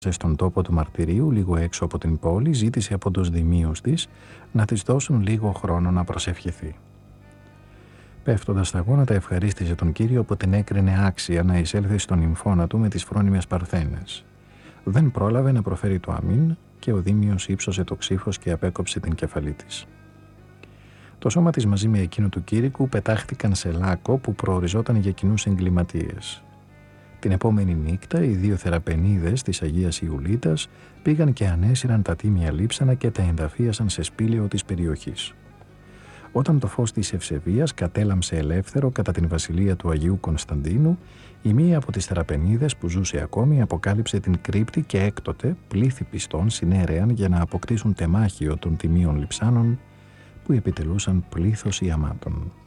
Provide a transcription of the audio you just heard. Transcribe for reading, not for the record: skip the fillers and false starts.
στον τόπο του μαρτυρίου, λίγο έξω από την πόλη, ζήτησε από τους δημίους της να της δώσουν λίγο χρόνο να προσευχηθεί. Πέφτοντας στα γόνατα, ευχαρίστησε τον Κύριο που την έκρινε άξια να εισέλθει στον ημφώνα του με τις φρόνιμες παρθένες. Δεν πρόλαβε να προφέρει το αμήν και ο Δήμιος ύψωσε το ξύφος και απέκοψε την κεφαλή της. Το σώμα της μαζί με εκείνο του Κήρυκου πετάχτηκαν σε λάκκο που προοριζόταν για κοινούς εγκληματίες. Την επόμενη νύχτα οι δύο θεραπενίδες της Αγίας Ιουλίτας πήγαν και ανέσυραν τα τίμια λείψανα και τα ενταφίασαν σε σπήλαιο της περιοχής. Όταν το φως της Ευσεβίας κατέλαμψε ελεύθερο κατά την βασιλεία του Αγίου Κωνσταντίνου, η μία από τις θεραπενίδες που ζούσε ακόμη αποκάλυψε την κρύπτη και έκτοτε πλήθη πιστών συνέρεαν για να αποκτήσουν τεμάχιο των τιμίων λειψάνων που επιτελούσαν πλήθος ιαμάτων.